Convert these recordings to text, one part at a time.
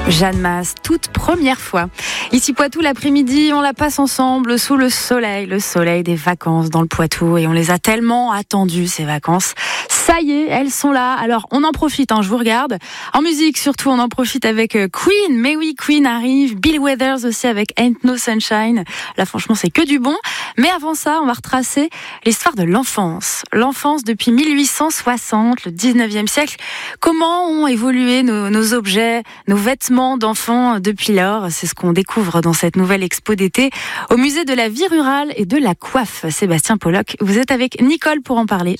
Jeanne Mas, toute première fois. Ici Poitou, l'après-midi, on la passe ensemble sous le soleil des vacances dans le Poitou. Et on les a tellement attendues, ces vacances. Ça y est, elles sont là. Alors, on en profite, je vous regarde. En musique, surtout, on en profite avec Queen. Mais oui, Queen arrive. Bill Withers aussi avec Ain't No Sunshine. Là, franchement, c'est que du bon. Mais avant ça, on va retracer l'histoire de l'enfance. L'enfance depuis 1860, le 19e siècle. Comment ont évolué nos objets, nos vêtements d'enfants depuis lors? C'est ce qu'on découvre dans cette nouvelle expo d'été au musée de la vie rurale et de la coiffe. Sébastien Pollock, vous êtes avec Nicole pour en parler.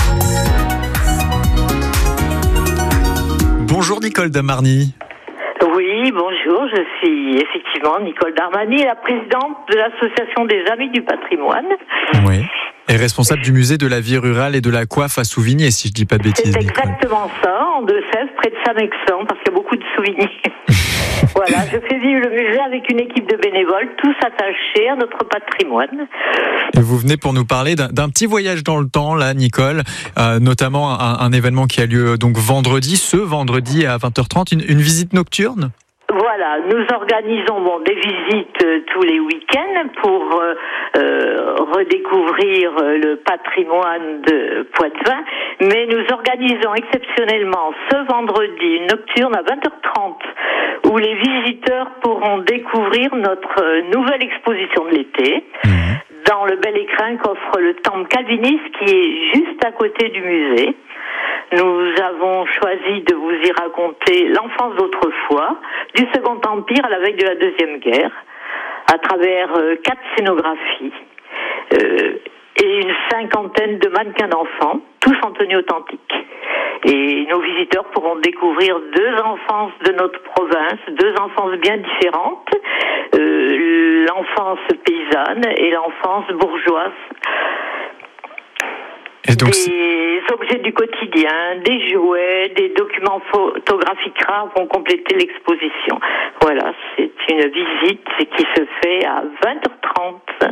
Bonjour Nicole Darmani. Oui, bonjour, je suis effectivement Nicole Darmani, la présidente de l'association des Amis du Patrimoine. Oui. Et responsable du musée de la vie rurale et de la coiffe à Souvigné, si je dis pas de bêtises. C'est exactement ça, en Deux-Sèvres, près de Saint-Mexan, parce qu'il y a beaucoup de Souvigny. Voilà, je fais vivre le musée avec une équipe de bénévoles, tous attachés à notre patrimoine. Et vous venez pour nous parler d'un petit voyage dans le temps, là, Nicole, notamment un événement qui a lieu donc ce vendredi à 20h30, une visite nocturne. Voilà, nous organisons des visites tous les week-ends pour redécouvrir le patrimoine de Poitevin, mais nous organisons exceptionnellement ce vendredi une nocturne à 20h30 où les visiteurs pourront découvrir notre nouvelle exposition de l'été dans le bel écrin qu'offre le temple calviniste qui est juste à côté du musée. Nous avons choisi de vous y raconter l'enfance d'autrefois, du Second Empire à la veille de la Deuxième Guerre, à travers 4 scénographies et une 50aine de mannequins d'enfants, tous en tenue authentique. Et nos visiteurs pourront découvrir 2 enfances de notre province, 2 enfances bien différentes, l'enfance paysanne et l'enfance bourgeoise. Et donc, des objets du quotidien, des jouets, des documents photographiques rares vont compléter l'exposition. Voilà, c'est une visite qui se fait à 20h30.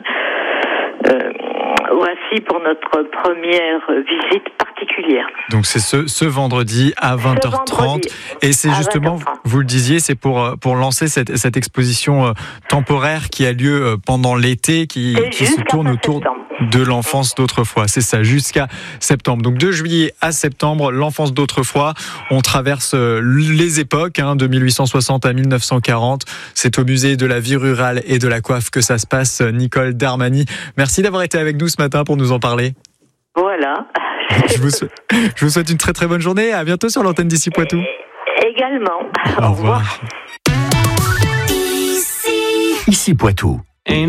Voici pour notre première visite particulière. Donc c'est ce vendredi à 20h30. Et c'est justement, vous le disiez, c'est pour lancer cette exposition temporaire qui a lieu pendant l'été, qui se tourne autour de l'enfance d'autrefois. C'est ça, jusqu'à septembre. Donc de juillet à septembre, l'enfance d'autrefois. On traverse les époques, de 1860 à 1940. C'est au musée de la vie rurale et de la coiffe que ça se passe. Nicole Darmani, merci d'avoir été avec nous ce matin pour nous en parler. Voilà. Je vous souhaite une très très bonne journée. À bientôt sur l'antenne d'Ici Poitou. Également. Au revoir. Ici Poitou.